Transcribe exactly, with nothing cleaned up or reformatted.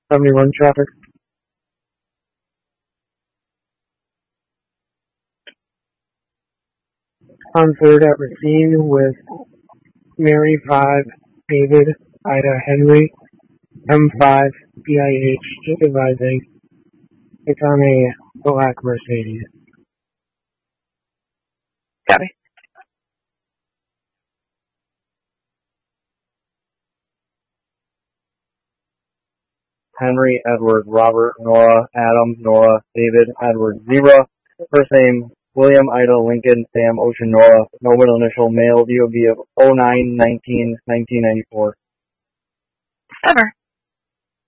seventy-one traffic. On third at Racine with Mary five, David, Ida, Henry, M five, B I H, just advising. It's on a black Mercedes. Copy. Henry, Edward, Robert, Nora, Adam, Nora, David, Edward, Zebra. First name, William, Ida, Lincoln, Sam, Ocean, Nora. No middle initial, male, D O B of oh nine nineteen nineteen ninety-four. Over.